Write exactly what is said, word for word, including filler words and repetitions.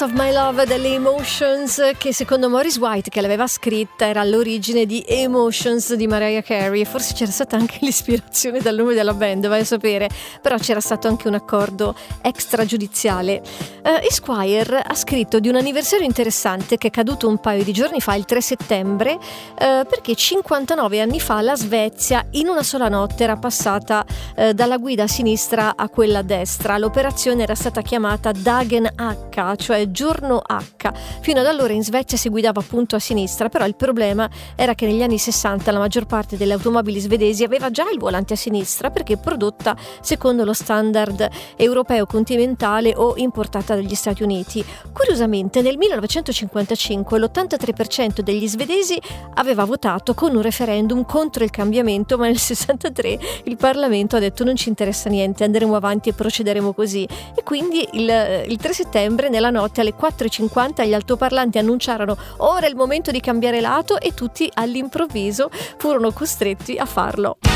of My Love delle Emotions, che secondo Maurice White, che l'aveva scritta, era all'origine di Emotions di Mariah Carey. Forse c'era stata anche l'ispirazione dal nome della band, vai a sapere, però c'era stato anche un accordo extragiudiziale. uh, Esquire ha scritto di un anniversario interessante che è caduto un paio di giorni fa, il tre settembre, uh, perché cinquantanove anni fa la Svezia in una sola notte era passata uh, dalla guida a sinistra a quella a destra. L'operazione era stata chiamata Dagen H, cioè giorno H. Fino ad allora in Svezia si guidava appunto a sinistra, però il problema era che negli anni sessanta la maggior parte delle automobili svedesi aveva già il volante a sinistra, perché prodotta secondo lo standard europeo continentale o importata dagli Stati Uniti. Curiosamente nel millenovecentocinquantacinque l'ottantatré per cento degli svedesi aveva votato con un referendum contro il cambiamento, ma nel sessantatré il Parlamento ha detto non ci interessa niente, andremo avanti e procederemo così. E quindi il, il tre settembre nella notte alle quattro e cinquanta gli altoparlanti annunciarono ora è il momento di cambiare lato, e tutti all'improvviso furono costretti a farlo.